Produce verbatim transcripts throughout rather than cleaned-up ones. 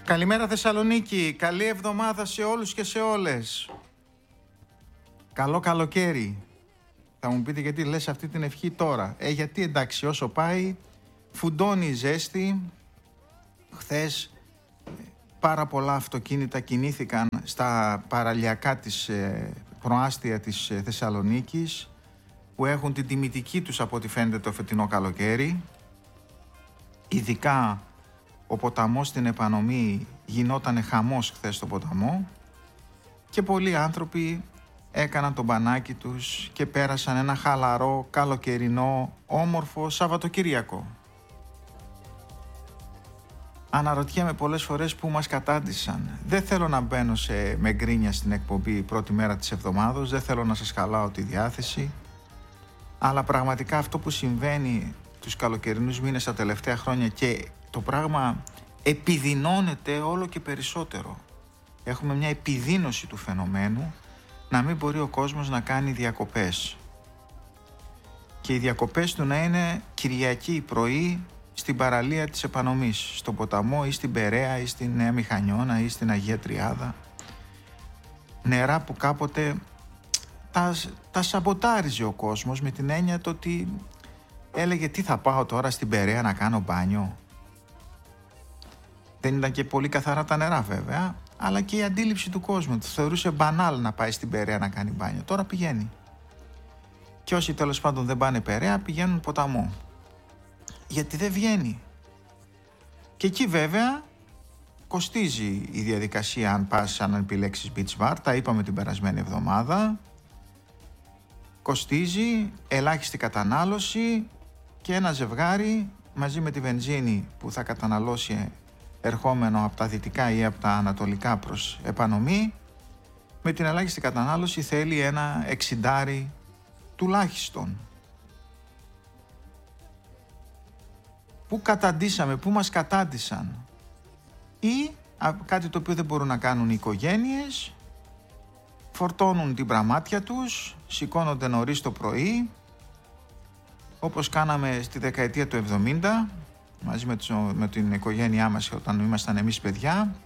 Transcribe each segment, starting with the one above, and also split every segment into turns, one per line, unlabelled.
Καλημέρα Θεσσαλονίκη, καλή εβδομάδα σε όλους και σε όλες. Καλό καλοκαίρι. Θα μου πείτε γιατί λες αυτή την ευχή τώρα. Ε, γιατί εντάξει, όσο πάει φουντώνει η ζέστη. Χθες πάρα πολλά αυτοκίνητα κινήθηκαν στα παραλιακά της ε, προάστια της ε, Θεσσαλονίκης, που έχουν την τιμητική τους από ό,τι φαίνεται το φετινό καλοκαίρι. Ειδικά ο ποταμός στην Επανομή, γινότανε χαμός χθες στο ποταμό και πολλοί άνθρωποι έκαναν τον μπανάκι τους και πέρασαν ένα χαλαρό, καλοκαιρινό, όμορφο Σαββατοκύριακο. Αναρωτιέμαι πολλές φορές που μας κατάντησαν. Δεν θέλω να μπαίνω σε μεγκρίνια στην εκπομπή πρώτη μέρα της εβδομάδος, δεν θέλω να σας χαλάω τη διάθεση, αλλά πραγματικά αυτό που συμβαίνει τους καλοκαιρινούς μήνες τα τελευταία χρόνια, και το πράγμα επιδεινώνεται όλο και περισσότερο. Έχουμε μια επιδείνωση του φαινομένου να μην μπορεί ο κόσμος να κάνει διακοπές. Και οι διακοπές του να είναι Κυριακή πρωί στην παραλία της Επανομής, στον ποταμό ή στην Περαία ή στην Νέα Μηχανιώνα ή στην Αγία Τριάδα. Νερά που κάποτε τα, τα σαμποτάριζε ο κόσμος, με την έννοια το ότι έλεγε τι θα πάω τώρα στην Περαία να κάνω μπάνιο. Δεν ήταν και πολύ καθαρά τα νερά βέβαια, αλλά και η αντίληψη του κόσμου. Το θεωρούσε μπανάλ να πάει στην Περαία να κάνει μπάνιο. Τώρα πηγαίνει. Και όσοι τέλος πάντων δεν πάνε Περαία πηγαίνουν ποταμό. Γιατί δεν βγαίνει. Και εκεί βέβαια κοστίζει η διαδικασία αν πας, αν επιλέξεις beach bar. Τα είπαμε την περασμένη εβδομάδα. Κοστίζει, ελάχιστη κατανάλωση και ένα ζευγάρι μαζί με τη βενζίνη που θα καταναλώσει ερχόμενο από τα δυτικά ή από τα ανατολικά προς Επανομή, με την ελάχιστη κατανάλωση θέλει ένα εξιντάρι τουλάχιστον. Πού καταντήσαμε, πού μας κατάντησαν? Ή α, κάτι το οποίο δεν μπορούν να κάνουν οι οικογένειες, φορτώνουν την πραμάτια τους, σηκώνονται νωρίς το πρωί, όπως κάναμε στη δεκαετία του εβδομήντα, μαζί με, το, με την οικογένειά μας όταν ήμασταν εμείς παιδιά.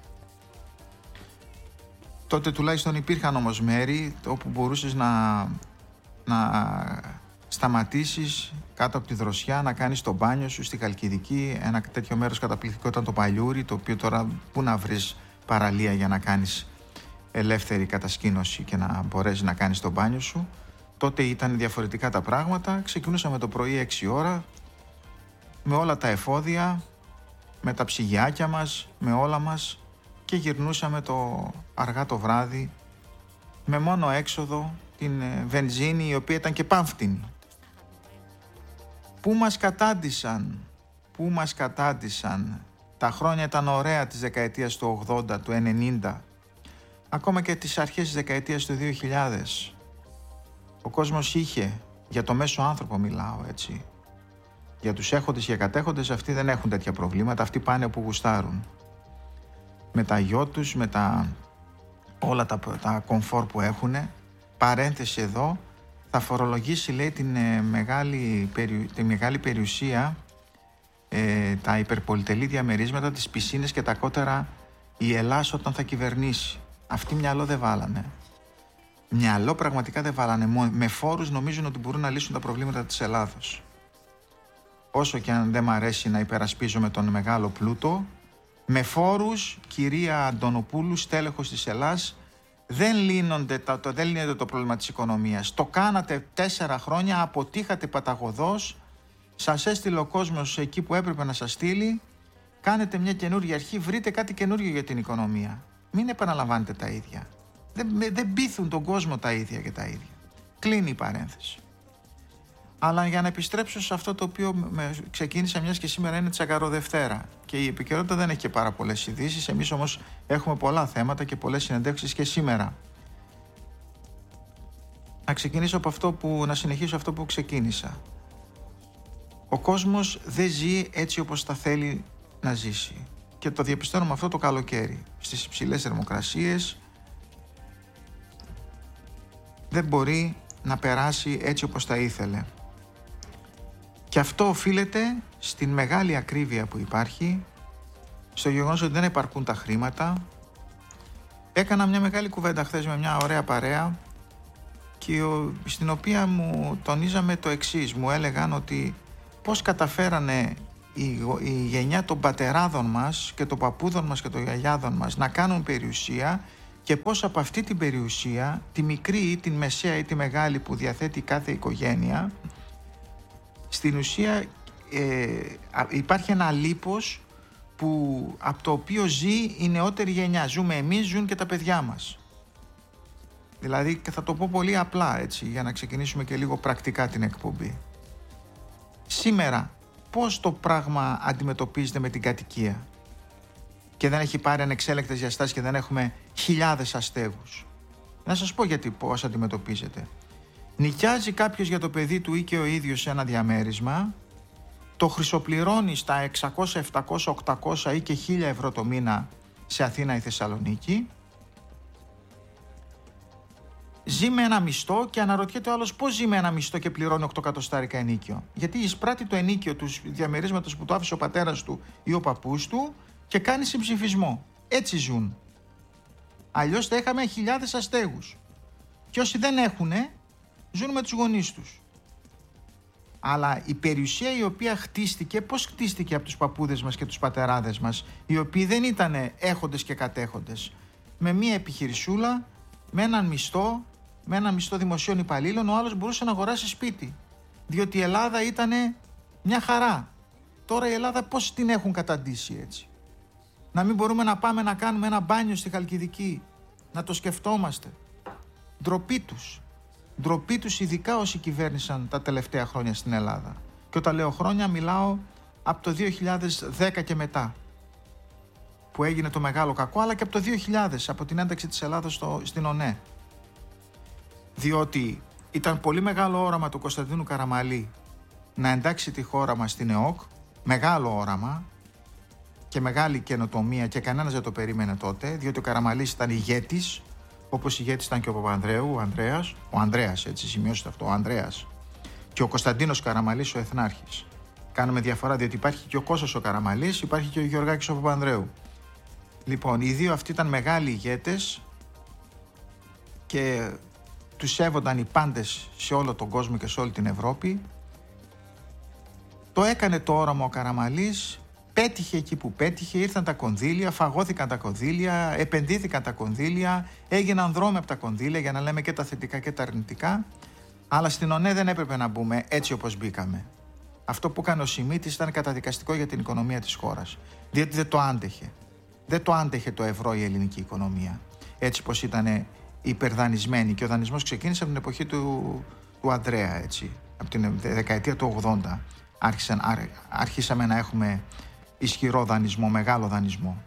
Τότε τουλάχιστον υπήρχαν όμως μέρη όπου μπορούσες να, να σταματήσεις κάτω από τη δροσιά, να κάνεις το μπάνιο σου στη Χαλκιδική. Ένα τέτοιο μέρος καταπληκτικό ήταν το Παλιούρι, το οποίο τώρα πού να βρεις παραλία για να κάνεις ελεύθερη κατασκήνωση και να μπορέσεις να κάνεις το μπάνιο σου. Τότε ήταν διαφορετικά τα πράγματα. Ξεκινούσαμε το πρωί έξι ώρα με όλα τα εφόδια, με τα ψυγιάκια μας, με όλα μας, και γυρνούσαμε το αργά το βράδυ με μόνο έξοδο την βενζίνη, η οποία ήταν και πάμφτινη. Πού μας κατάντησαν, πού μας κατάντησαν. Τα χρόνια ήταν ωραία της δεκαετίας του ογδόντα, του ενενήντα, ακόμα και τις αρχές της δεκαετίας του δύο χιλιάδες. Ο κόσμος είχε, για το μέσο άνθρωπο μιλάω έτσι, για τους έχοντες και κατέχοντες, αυτοί δεν έχουν τέτοια προβλήματα, αυτοί πάνε όπου γουστάρουν. Με τα γιο τους, με τα, όλα τα, τα κομφόρ που έχουν. Παρένθεση εδώ, θα φορολογήσει λέει την, ε, μεγάλη, περι, τη μεγάλη περιουσία, ε, τα υπερπολιτελή διαμερίσματα, τις πισίνες και τα κότερα η Ελλάς όταν θα κυβερνήσει. Αυτοί μυαλό δεν βάλανε. Μυαλό πραγματικά δεν βάλανε. Με φόρους νομίζουν ότι μπορούν να λύσουν τα προβλήματα της Ελλάδος. Όσο και αν δεν μ' αρέσει να υπερασπίζομαι τον μεγάλο πλούτο, με φόρους, κυρία Αντωνοπούλου, στέλεχος της Ελλάς, δεν λύνονται, το, το, δεν λύνεται το πρόβλημα της οικονομίας. Το κάνατε τέσσερα χρόνια, αποτύχατε παταγωδώς, σας έστειλε ο κόσμος εκεί που έπρεπε να σας στείλει, κάνετε μια καινούργια αρχή, βρείτε κάτι καινούργιο για την οικονομία. Μην επαναλαμβάνετε τα ίδια. Δεν, δεν πείθουν τον κόσμο τα ίδια και τα ίδια. Κλείνει η παρένθεση. Αλλά για να επιστρέψω σε αυτό το οποίο με ξεκίνησα, μιας και σήμερα είναι Τσακαροδευτέρα και η επικαιρότητα δεν έχει και πάρα πολλές ειδήσεις. Εμείς όμως έχουμε πολλά θέματα και πολλές συνεντεύξεις και σήμερα. Να ξεκινήσω από αυτό που, να συνεχίσω αυτό που ξεκίνησα. Ο κόσμος δεν ζει έτσι όπως θα θέλει να ζήσει. Και το διαπιστώνουμε αυτό το καλοκαίρι. Στις υψηλές θερμοκρασίες δεν μπορεί να περάσει έτσι όπως θα ήθελε. Και αυτό οφείλεται στην μεγάλη ακρίβεια που υπάρχει, στο γεγονός ότι δεν επαρκούν τα χρήματα. Έκανα μια μεγάλη κουβέντα χθες με μια ωραία παρέα και στην οποία μου τονίζαμε το εξής. Μου έλεγαν ότι πώς καταφέρανε η, η γενιά των πατεράδων μας και των παππούδων μας και των γιαγιάδων μας να κάνουν περιουσία και πώς από αυτή την περιουσία, τη μικρή ή την μεσαία ή τη μεγάλη που διαθέτει κάθε οικογένεια, στην ουσία ε, υπάρχει ένα λίπος που, από το οποίο ζει η νεότερη γενιά. Ζούμε εμείς, ζουν και τα παιδιά μας. Δηλαδή, και θα το πω πολύ απλά έτσι, για να ξεκινήσουμε και λίγο πρακτικά την εκπομπή. Σήμερα, πώς το πράγμα αντιμετωπίζεται με την κατοικία και δεν έχει πάρει ανεξέλεκτες διαστάσεις και δεν έχουμε χιλιάδες αστέγους? Να σας πω γιατί πώς αντιμετωπίζεται. Νοικιάζει κάποιος για το παιδί του ή και ο ίδιος σε ένα διαμέρισμα, το χρυσοπληρώνει στα εξακόσια, επτακόσια, οκτακόσια ή και χίλια ευρώ το μήνα σε Αθήνα ή Θεσσαλονίκη. Ζει με ένα μισθό και αναρωτιέται ο άλλος πώς ζει με ένα μισθό και πληρώνει οκτώ εκατοστάρικα ενίκιο. Γιατί εισπράττει το ενίκιο του διαμερίσματος που το άφησε ο πατέρας του ή ο παππούς του και κάνει συμψηφισμό. Έτσι ζουν. Αλλιώς θα είχαμε χιλιάδες αστέγους. Και όσοι δεν έχουνε, ζουν με τους γονείς τους. Αλλά η περιουσία η οποία χτίστηκε, πώς χτίστηκε από τους παππούδες μας και τους πατεράδες μας, οι οποίοι δεν ήταν έχοντες και κατέχοντες? Με μία επιχειρησούλα, με έναν μισθό, με έναν μισθό δημοσίων υπαλλήλων, ο άλλος μπορούσε να αγοράσει σπίτι. Διότι η Ελλάδα ήταν μια χαρά. Τώρα η Ελλάδα πώς την έχουν καταντήσει έτσι? Να μην μπορούμε να πάμε να κάνουμε ένα μπάνιο στη Χαλκιδική, να το σκεφτόμαστε. Ντροπή τους. Ντροπή τους, ειδικά όσοι κυβέρνησαν τα τελευταία χρόνια στην Ελλάδα. Και όταν λέω χρόνια, μιλάω από το δύο χιλιάδες δέκα και μετά, που έγινε το μεγάλο κακό, αλλά και από το δύο χιλιάδες, από την ένταξη της Ελλάδας στο, στην ΟΝΕ. Διότι ήταν πολύ μεγάλο όραμα του Κωνσταντίνου Καραμαλή να εντάξει τη χώρα μας στην ΕΟΚ, μεγάλο όραμα και μεγάλη καινοτομία και κανένας δεν το περίμενε τότε, διότι ο Καραμαλής ήταν ηγέτης, όπως ηγέτης ήταν και ο Παπανδρέου, ο Ανδρέας, ο Ανδρέας, έτσι σημειώστε αυτό, ο Ανδρέας, και ο Κωνσταντίνος Καραμαλής, ο Εθνάρχης. Κάνουμε διαφορά, διότι υπάρχει και ο Κώστας ο Καραμαλής, υπάρχει και ο Γεωργάκης ο Παπανδρέου. Λοιπόν, οι δύο αυτοί ήταν μεγάλοι ηγέτες και τους σέβονταν οι πάντες σε όλο τον κόσμο και σε όλη την Ευρώπη. Το έκανε το όραμα ο Καραμαλής, πέτυχε εκεί που πέτυχε, ήρθαν τα κονδύλια, φαγώθηκαν τα κονδύλια, επενδύθηκαν τα κονδύλια, έγιναν δρόμοι από τα κονδύλια, για να λέμε και τα θετικά και τα αρνητικά, αλλά στην ΟΝΕ δεν έπρεπε να μπούμε έτσι όπως μπήκαμε. Αυτό που έκανε ο Σιμίτης ήταν καταδικαστικό για την οικονομία της χώρας, διότι δεν το άντεχε. Δεν το άντεχε το ευρώ η ελληνική οικονομία, έτσι πως ήταν υπερδανισμένη, και ο δανεισμός ξεκίνησε από την εποχή του, του Ανδρέα, έτσι, από την δεκαετία του ογδόντα. Άρχισαν, άρχισαμε να έχουμε ισχυρό δανεισμό, μεγάλο δανεισμό.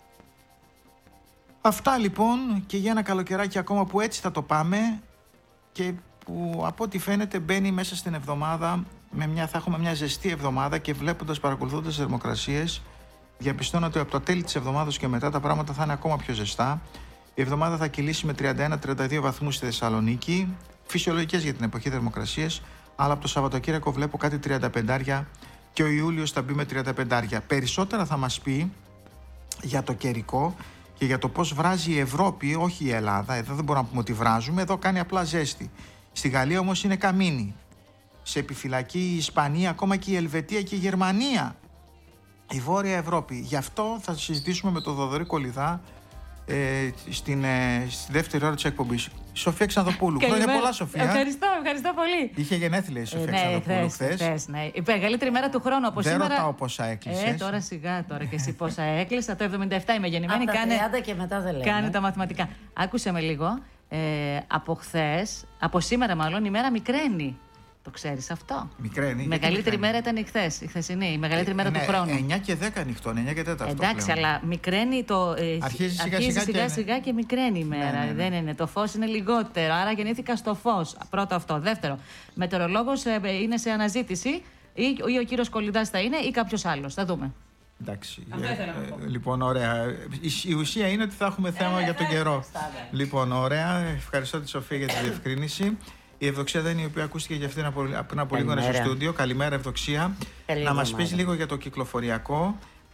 Αυτά λοιπόν, και για ένα καλοκαιράκι ακόμα που έτσι θα το πάμε και που από ό,τι φαίνεται μπαίνει μέσα στην εβδομάδα, με μια, θα έχουμε μια ζεστή εβδομάδα, και βλέποντας, παρακολουθώντας τις θερμοκρασίες, διαπιστώνω ότι από το τέλη της εβδομάδας και μετά τα πράγματα θα είναι ακόμα πιο ζεστά. Η εβδομάδα θα κυλήσει με τριάντα ένα με τριάντα δύο βαθμούς στη Θεσσαλονίκη, φυσιολογικές για την εποχή θερμοκρασίες, αλλά από το Σαββατοκύριακο βλέπω κάτι τριάντα πέντε και ο Ιούλιος θα μπει με τριάντα πέντε. Περισσότερα θα μας πει για το καιρικό και για το πώς βράζει η Ευρώπη, όχι η Ελλάδα. Εδώ δεν μπορούμε να πούμε ότι βράζουμε, εδώ κάνει απλά ζέστη. Στη Γαλλία όμως είναι καμίνι. Σε επιφυλακή η Ισπανία, ακόμα και η Ελβετία και η Γερμανία. Η Βόρεια Ευρώπη. Γι' αυτό θα συζητήσουμε με τον Θοδωρή Κολιδά ε, στην, ε, στη δεύτερη ώρα της εκπομπής. Σοφία Ξανδοπούλου. Χρόνια πολλά, Σοφία.
Ευχαριστώ, ευχαριστώ πολύ.
Είχε γενέθλια η Σοφία
ε, ναι,
Ξανδοπούλου χθες.
Χθες, ναι. Η μεγαλύτερη μέρα του χρόνου από
Δεν
σήμερα.
Δεν ρωτάω πόσα έκλεισες.
Ε, τώρα σιγά τώρα και εσύ πόσα έκλεισα. Το εβδομήντα επτά είμαι γεννημένη.
Από τα
κάνε,
τριάντα και μετά δεν λέμε.
Κάνε τα μαθηματικά. Άκουσε με λίγο. Ε, από χθες, από σήμερα μάλλον, η μέρα μικραίνει. Το ξέρεις αυτό?
Μικραίνει.
Η μεγαλύτερη μέρα ήταν η χθες, η χθεσινή, η μεγαλύτερη ε, μέρα
ναι,
του χρόνου.
εννιά και δέκα νυχτών, εννιά και τέταρτο.
Εντάξει, πλέον. Αλλά μικραίνει το. Ε,
αρχίζει σιγά
αρχίζει
σιγά,
σιγά,
και...
σιγά και μικραίνει η μέρα. Ναι, ναι, ναι. Δεν είναι. Το φως είναι λιγότερο. Άρα γεννήθηκα στο φως. Πρώτο αυτό. Δεύτερο, μετεωρολόγος ε, είναι σε αναζήτηση, ή, ή ο κύριος Κολιδάς θα είναι, ή κάποιος άλλος. Θα δούμε.
Εντάξει. Ε, ε, λοιπόν, ωραία. Η, η ουσία είναι ότι θα έχουμε θέμα ε, για τον καιρό. Λοιπόν, ωραία. Ευχαριστώ τη Σοφία για τη διευκρίνηση. Η Ευδοξία δεν είναι, η οποία ακούστηκε για αυτήν πριν από λίγο στο στούντιο. Καλημέρα, Ευδοξία.
Καλημέρα.
Να μας πεις λίγο για το κυκλοφοριακό.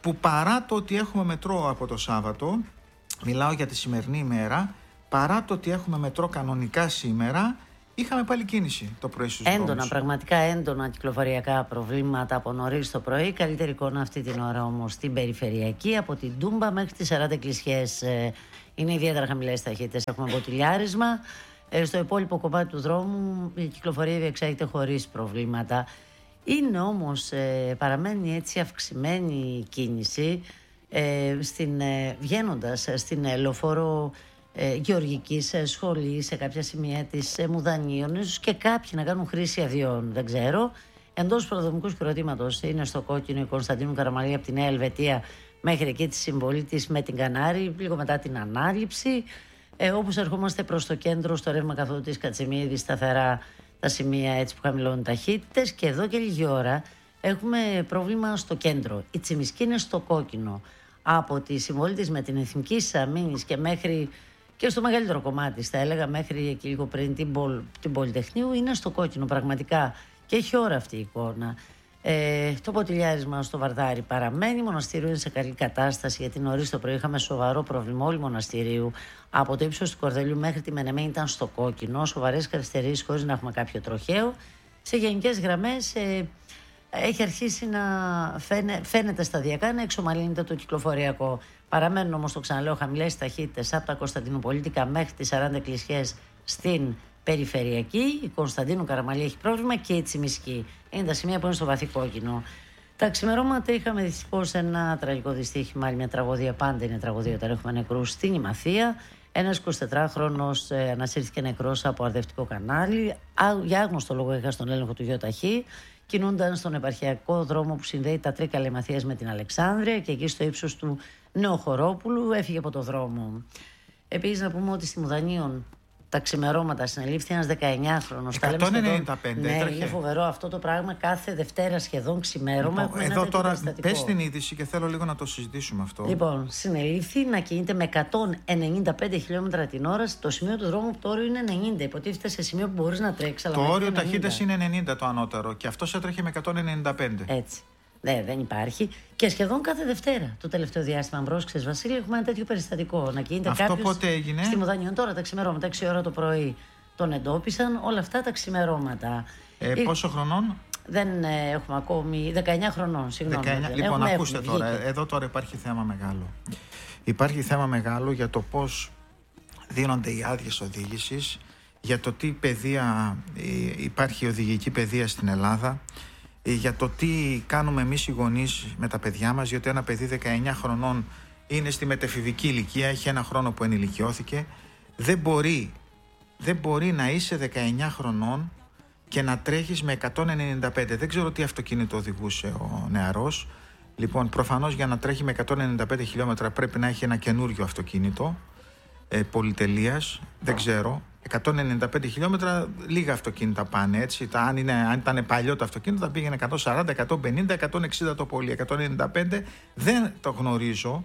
που παρά το ότι έχουμε μετρό από το Σάββατο, μιλάω για τη σημερινή ημέρα, παρά το ότι έχουμε μετρό κανονικά σήμερα, είχαμε πάλι κίνηση το πρωί στους
Έντονα,
δρόμους.
πραγματικά έντονα κυκλοφοριακά προβλήματα από νωρίς το πρωί. Καλύτερη εικόνα αυτή την ώρα όμως στην περιφερειακή, από την Τούμπα μέχρι τις σαράντα Εκκλησιές. Ε, είναι ιδιαίτερα χαμηλές ταχύτητες. Έχουμε μποτιλιάρισμα. Ε, στο υπόλοιπο κομμάτι του δρόμου η κυκλοφορία διεξάγεται χωρίς προβλήματα. Είναι όμως, ε, παραμένει έτσι αυξημένη κίνηση ε, στην, ε, βγαίνοντας στην ε, λεωφόρο ε, Γεωργικής ε, Σχολής, σε κάποια σημεία της ε, Μουδανίων, ίσως και κάποιοι να κάνουν χρήση αδειών, δεν ξέρω. Εντός προδρομικού σκηρωτήματος είναι στο κόκκινο η Κωνσταντίνου Καραμαλή από τη Νέα Ελβετία μέχρι εκεί τη συμβολή της με την Κανάρη, λίγο μετά την ανάληψη. Ε, όπως ερχόμαστε προς το κέντρο, στο ρεύμα καθόδου της Κατσιμίδης, σταθερά τα σημεία έτσι που χαμηλώνουν ταχύτητες, και εδώ και λίγη ώρα έχουμε πρόβλημα στο κέντρο. Η Τσιμισκή είναι στο κόκκινο. Από τη συμβολή της με την Εθνική Αμήνης και μέχρι και στο μεγαλύτερο κομμάτι, θα έλεγα μέχρι και λίγο πριν την, πολ, την Πολυτεχνείου, είναι στο κόκκινο πραγματικά και έχει ώρα αυτή η εικόνα. Ε, το ποτηλιάρισμα στο Βαρδάρι παραμένει. Μοναστηρίου είναι σε καλή κατάσταση, γιατί νωρίς το πρωί είχαμε σοβαρό πρόβλημα. Όλη Μοναστηρίου από το ύψος του Κορδελιού μέχρι τη Μενεμένη ήταν στο κόκκινο. Σοβαρές καθυστερήσεις χωρίς να έχουμε κάποιο τροχαίο. Σε γενικές γραμμές ε, έχει αρχίσει να φαίνε, φαίνεται σταδιακά να εξομαλύνεται το κυκλοφοριακό. Παραμένουν όμως, το ξαναλέω, χαμηλές ταχύτητες από τα Κωνσταντινοπολίτικα μέχρι τις σαράντα Εκκλησιές στην περιφερειακή. Η Κωνσταντίνου Καραμαλή έχει πρόβλημα και η Τσιμισκή. Είναι τα σημεία που είναι στο βαθύ κόκκινο. Τα ξημερώματα είχαμε δυστυχώς ένα τραγικό δυστύχημα, άλλη μια τραγωδία. Πάντα είναι τραγωδία όταν έχουμε νεκρούς στην Ημαθία. Ένας εικοσιτετράχρονος ε, ανασύρθηκε νεκρός από αρδευτικό κανάλι. Α, για άγνωστο λόγο είχα στον έλεγχο του γεωταχή. Κινούνταν στον επαρχιακό δρόμο που συνδέει τα Τρίκαλα Ημαθίας με την Αλεξάνδρεια, και εκεί στο ύψος του Νεοχορόπουλου έφυγε από το δρόμο. Επίσης, να πούμε ότι στη Μουδανίων τα ξημερώματα συνελήφθη ένας δεκαεννιάχρονος.
εκατόν ενενήντα πέντε.
Ναι,
έτρεχε.
είναι φοβερό αυτό το πράγμα. Κάθε Δευτέρα σχεδόν ξημέρωμα.
Λοιπόν,
έχουμε
εδώ
ένα
τώρα
περιστατικό.
πες την είδηση και θέλω λίγο να το συζητήσουμε αυτό.
Λοιπόν, συνελήφθη να κινείται με εκατόν ενενήντα πέντε χιλιόμετρα την ώρα στο σημείο του δρόμου που το όριο είναι ενενήντα. Υποτίθεται σε σημείο που μπορείς να τρέξεις.
Το όριο ταχύτητας είναι ενενήντα το ανώτερο και αυτός έτρεχε με εκατόν ενενήντα πέντε.
Έτσι. Ναι, δεν υπάρχει. Και σχεδόν κάθε Δευτέρα το τελευταίο διάστημα, αν πρόσεξες, Βασίλη, έχουμε ένα τέτοιο περιστατικό. Να κινείται
Αυτό
κάποιος
πότε έγινε?
στη Μουδανίων τώρα, τα ξημερώματα, έξι ώρα το πρωί. Τον εντόπισαν όλα αυτά τα ξημερώματα.
Ε,
Η...
Πόσο χρονών?
Δεν ε, έχουμε ακόμη. δεκαεννιά χρονών, συγγνώμη.
δεκαεννιά.
Δεν.
Λοιπόν,
έχουμε,
ακούστε
έχουμε,
τώρα.
βγήκε.
Εδώ τώρα υπάρχει θέμα μεγάλο. Υπάρχει θέμα μεγάλο για το πώς δίνονται οι άδειες οδήγησης, για το τι παιδεία, υπάρχει οδηγική παιδεία στην Ελλάδα, για το τι κάνουμε εμείς οι γονείς με τα παιδιά μας, γιατί ένα παιδί δεκαεννιά χρονών είναι στη μετεφηβική ηλικία, έχει ένα χρόνο που ενηλικιώθηκε. Δεν μπορεί, δεν μπορεί να είσαι δεκαεννιά χρονών και να τρέχεις με εκατόν ενενήντα πέντε. Δεν ξέρω τι αυτοκίνητο οδηγούσε ο νεαρός. Λοιπόν, προφανώς για να τρέχει με εκατόν ενενήντα πέντε χιλιόμετρα πρέπει να έχει ένα καινούριο αυτοκίνητο ε, πολυτελείας. Δεν ξέρω. εκατόν ενενήντα πέντε χιλιόμετρα, λίγα αυτοκίνητα πάνε έτσι. Τα, αν, είναι, αν ήταν παλιό το αυτοκίνητο θα πήγαινε εκατόν σαράντα, εκατόν πενήντα, εκατόν εξήντα το πολύ. εκατόν ενενήντα πέντε δεν το γνωρίζω,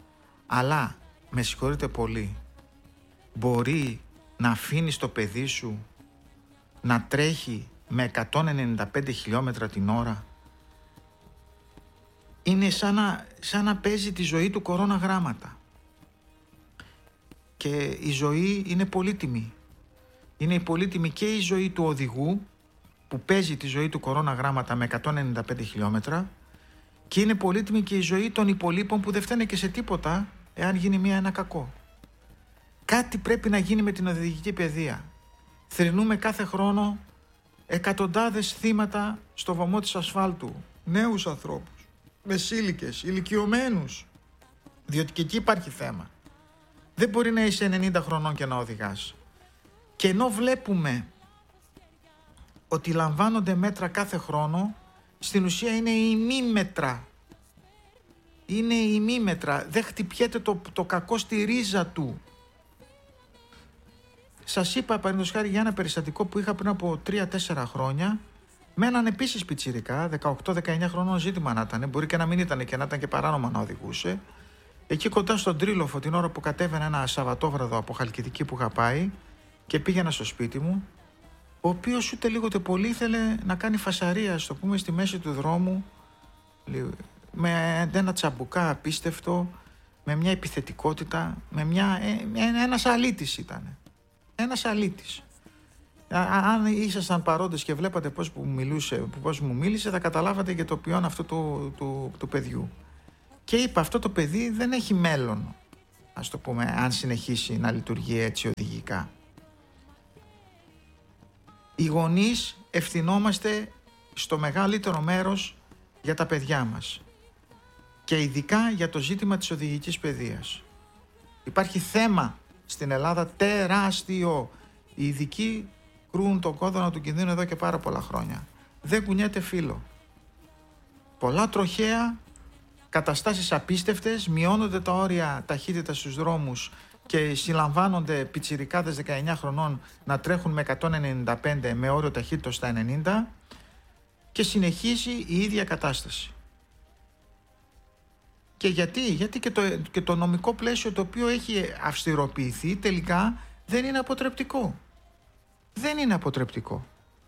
αλλά με συγχωρείτε πολύ, μπορεί να αφήνεις το παιδί σου να τρέχει με εκατόν ενενήντα πέντε χιλιόμετρα την ώρα? Είναι σαν να, σαν να παίζει τη ζωή του κορώνα γράμματα. Και η ζωή είναι πολύτιμη. Είναι η πολύτιμη και η ζωή του οδηγού που παίζει τη ζωή του κορώνα γράμματα με εκατόν ενενήντα πέντε χιλιόμετρα, και είναι πολύτιμη και η ζωή των υπολείπων που δεν φταίνε και σε τίποτα εάν γίνει μία ένα κακό. Κάτι πρέπει να γίνει με την οδηγική παιδεία. Θρηνούμε κάθε χρόνο εκατοντάδες θύματα στο βωμό της ασφάλτου. Νέους ανθρώπους, μεσήλικες, ηλικιωμένους. Διότι και εκεί υπάρχει θέμα. Δεν μπορεί να είσαι ενενήντα χρονών και να οδηγάς. Και ενώ βλέπουμε ότι λαμβάνονται μέτρα κάθε χρόνο, στην ουσία είναι ημίμετρα. Είναι ημίμετρα. Δεν χτυπιέται το, το κακό στη ρίζα του. Σας είπα, παραδείγματος χάρη, για ένα περιστατικό που είχα πριν από τρία τέσσερα χρόνια, με έναν επίσης πιτσιρικά, δεκαοκτώ δεκαεννιά χρονών, ζήτημα να ήταν, μπορεί και να μην ήταν και να ήταν και παράνομα να οδηγούσε. Εκεί κοντά στον Τρίλοφο, την ώρα που κατέβαινα ένα Σαββατόβραδο από Χαλκιδική που είχα πάει και πήγαινα στο σπίτι μου, ο οποίος ούτε λίγο ούτε πολύ ήθελε να κάνει φασαρία, στο πούμε, στη μέση του δρόμου, με ένα τσαμπουκά απίστευτο, με μια επιθετικότητα, με μια, ε, ένας αλήτης ήταν. Ένας αλήτης. Αν ήσασταν παρόντες και βλέπατε πώς, που μιλούσε, πώς μου μίλησε, θα καταλάβατε και το ποιόν αυτού του, του, του παιδιού. Και είπα, αυτό το παιδί δεν έχει μέλλον, ας το πούμε, αν συνεχίσει να λειτουργεί έτσι οδηγικά. Οι γονείς ευθυνόμαστε στο μεγαλύτερο μέρος για τα παιδιά μας και ειδικά για το ζήτημα της οδηγικής παιδείας. Υπάρχει θέμα στην Ελλάδα τεράστιο. Οι ειδικοί κρούν τον κόδωνα του κινδύνου εδώ και πάρα πολλά χρόνια. Δεν κουνιέται φύλλο. Πολλά τροχαία, καταστάσεις απίστευτες, μειώνονται τα όρια ταχύτητα στους δρόμους και συλλαμβάνονται πιτσιρικάδες δεκαεννιά χρονών να τρέχουν με εκατόν ενενήντα πέντε με όριο ταχύτητος στα ενενήντα και συνεχίζει η ίδια κατάσταση. Και γιατί, γιατί και το, και το νομικό πλαίσιο το οποίο έχει αυστηροποιηθεί τελικά δεν είναι αποτρεπτικό. Δεν είναι αποτρεπτικό.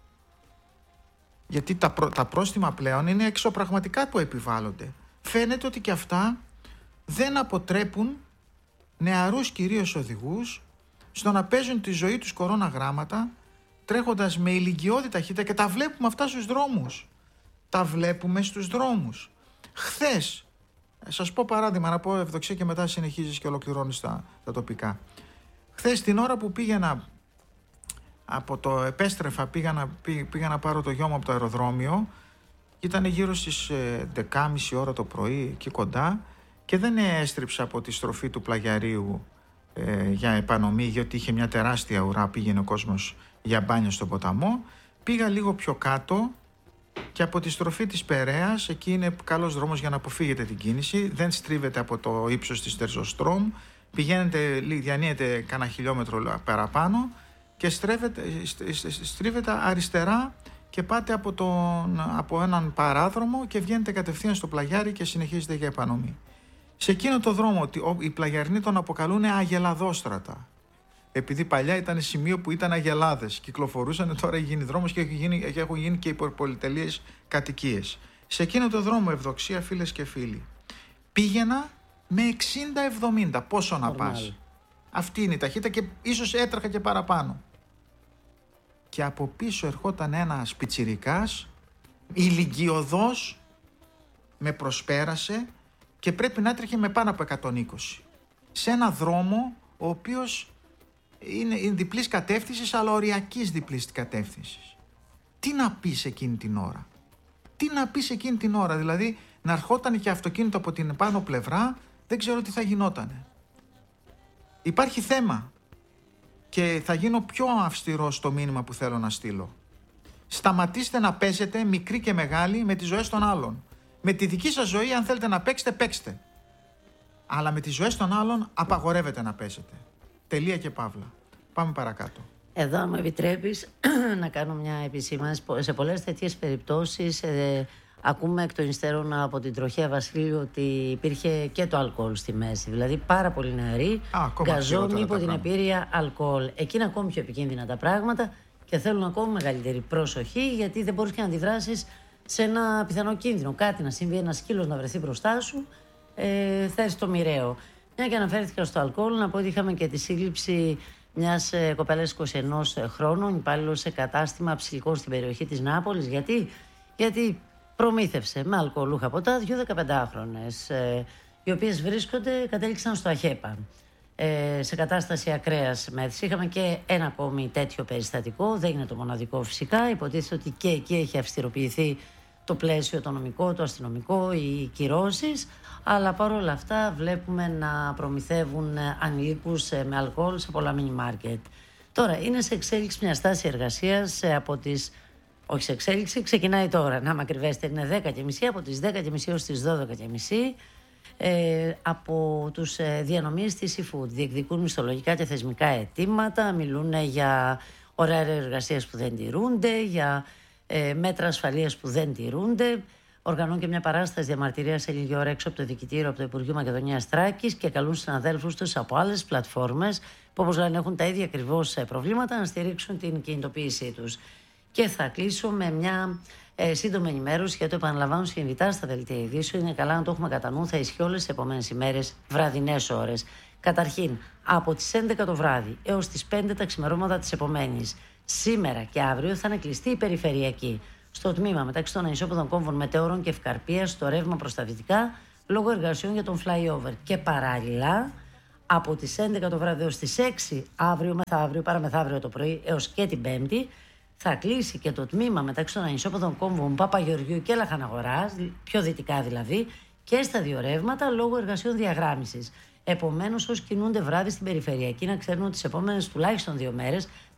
Γιατί τα, προ, τα πρόστιμα πλέον είναι εξωπραγματικά που επιβάλλονται. Φαίνεται ότι και αυτά δεν αποτρέπουν νεαρούς κυρίως οδηγούς στο να παίζουν τη ζωή τους κορώνα γράμματα τρέχοντας με ηλικιώδη ταχύτητα και τα βλέπουμε αυτά στους δρόμους. Τα βλέπουμε στους δρόμους. Χθες, σας πω παράδειγμα, να πω ευδοξία και μετά συνεχίζεις και ολοκληρώνεις τα, τα τοπικά. Χθες την ώρα που πήγαινα από το επέστρεφα, πήγα να, πή, πήγα να πάρω το γιο μου από το αεροδρόμιο, ήταν γύρω στις δέκα και μισή ώρα το πρωί εκεί κοντά και δεν έστριψα από τη στροφή του πλαγιαρίου ε, για επανομή, γιατί είχε μια τεράστια ουρά, πήγαινε ο κόσμος για μπάνιο στον ποταμό. Πήγα λίγο πιο κάτω και από τη στροφή της Περαίας, εκεί είναι καλός δρόμος για να αποφύγετε την κίνηση, δεν στρίβετε από το ύψος της Τερζοστρόμ, πηγαίνετε, διανύετε κάνα χιλιόμετρο παραπάνω και στρέφετε, στρίβετε αριστερά και πάτε από, τον, από έναν παράδρομο και βγαίνετε κατευθείαν στο πλαγιάρι και συνεχίζετε για επανομή. Σε εκείνο το δρόμο οι πλαγιαρνοί τον αποκαλούν αγελαδόστρατα. Επειδή παλιά ήταν σημείο που ήταν αγελάδες, κυκλοφορούσαν, τώρα έχει γίνει δρόμος και έχουν γίνει, έχουν γίνει και υπερπολιτελείες κατοικίες. Σε εκείνο το δρόμο, ευδοξία φίλες και φίλοι, πήγαινα με εξήντα εβδομήντα, πόσο να πας. Αυτή είναι η ταχύτητα και ίσως έτρεχα και παραπάνω. Και από πίσω ερχόταν ένας πιτσιρικάς, ηλικιωδός, με προσπέρασε και πρέπει να έτρεχε με πάνω από εκατόν είκοσι. Σε ένα δρόμο ο οποίος είναι, είναι διπλής κατεύθυνσης, αλλά οριακής διπλής κατεύθυνσης. Τι να πεις εκείνη την ώρα. Τι να πεις εκείνη την ώρα, δηλαδή να ερχόταν και αυτοκίνητο από την πάνω πλευρά, δεν ξέρω τι θα γινότανε. Υπάρχει θέμα και θα γίνω πιο αυστηρός στο μήνυμα που θέλω να στείλω. Σταματήστε να παίζετε, μικροί και μεγάλοι, με τις ζωές των άλλων. Με τη δική σας ζωή, αν θέλετε να παίξετε, παίξτε. Αλλά με τις ζωές των άλλων απαγορεύεται να παίζετε. Τελεία και παύλα. Πάμε παρακάτω.
Εδώ, αν μου επιτρέπεις, να κάνω μια επισήμανση. Σε πολλές τέτοιες περιπτώσεις ε, ακούμε εκ των υστέρων από την τροχέα Βασιλείου ότι υπήρχε και το αλκοόλ στη μέση. Δηλαδή πάρα πολύ νεαροί, γκαζόμενοι υπό την επίρρεια αλκοόλ. Εκεί είναι ακόμη πιο επικίνδυνα τα πράγματα και θέλουν ακόμη μεγαλύτερη προσοχή, γιατί δεν μπορείς και να αντιδράσεις σε ένα πιθανό κίνδυνο. Κάτι να συμβεί, ένα σκύλος να βρεθεί μπροστά σου, ε, θα έρθει το μοιραίο. Μια και αναφέρθηκα στο αλκοόλ, να πω ότι είχαμε και τη σύλληψη μιας ε, κοπέλας είκοσι ενός χρόνων, υπάλληλος σε κατάστημα ψηλικό στην περιοχή της Νάπολης. Γιατί, γιατί προμήθευσε με αλκοολούχα ποτά δύο δεκαπεντάχρονες, ε, οι οποίες βρίσκονται, κατέληξαν στο ΑΧΕΠΑ, ε, σε κατάσταση ακραίας μέθησης. Είχαμε και ένα ακόμη τέτοιο περιστατικό, δεν είναι το μοναδικό φυσικά. Υποτίθεται ότι και εκεί έχει αυστηροποιηθεί το πλαίσιο το νομικό, το αστυνομικό, οι κυρώσεις, αλλά παρόλα αυτά βλέπουμε να προμηθεύουν ανηλίκους με αλκοόλ σε πολλά μίνι μάρκετ. Τώρα είναι σε εξέλιξη μια στάση εργασίας από τις... Όχι σε εξέλιξη, ξεκινάει τώρα, να με ακριβέστε, είναι δέκα και μισή, από τις δέκα και μισή έως τις δώδεκα και μισή, ε, από τους ε, διανομείς της eFood. Διεκδικούν μισθολογικά και θεσμικά αιτήματα, μιλούν για ωράρια εργασίας που δεν τηρούνται, για ε, μέτρα ασφαλείας που δεν τηρούνται. Οργανώνουν και μια παράσταση διαμαρτυρίας σε λίγη ώρα έξω από το Δικητήριο, από το Υπουργείο Μακεδονίας Θράκης, και καλούν συναδέλφους τους από άλλες πλατφόρμες που, όπως λένε, έχουν τα ίδια ακριβώς προβλήματα, να στηρίξουν την κινητοποίησή τους. Και θα κλείσω με μια Ε, σύντομη ενημέρωση, γιατί το επαναλαμβάνω συνειδητά στα δελτία ειδήσεων. Είναι καλά να το έχουμε κατά νου, θα ισχύει όλες τις επόμενες ημέρες, βραδινές ώρες. Καταρχήν, από τις έντεκα το βράδυ έως τις πέντε τα ξημερώματα της επομένης, σήμερα και αύριο θα είναι κλειστή η περιφερειακή. Στο τμήμα μεταξύ των ανισόποδων κόμβων Μετεώρων και Ευκαρπίας, στο ρεύμα προς τα δυτικά, λόγω εργασιών για τον flyover. Και παράλληλα, από τις έντεκα το βράδυ έως τις έξι, αύριο, μεθαύριο, παραμεθαύριο το πρωί έως και την Πέμπτη, θα κλείσει και το τμήμα μεταξύ των ανισόποδων κόμβων Παπαγεωργιού και Λαχαναγοράς, πιο δυτικά δηλαδή, και στα δύο ρεύματα λόγω εργασιών διαγράμμισης. Επομένως, όσοι κινούνται βράδυ στην περιφερειακή, να ξέρουν ότι τις επόμενες τουλάχιστον δύο μέρες